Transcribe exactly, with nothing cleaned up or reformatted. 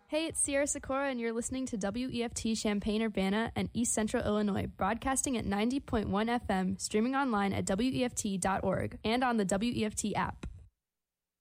Hey, it's Sierra Sikora, and you're listening to W E F T Champaign-Urbana and East Central Illinois, broadcasting at ninety point one F M, streaming online at W E F T dot org, and on the W E F T app.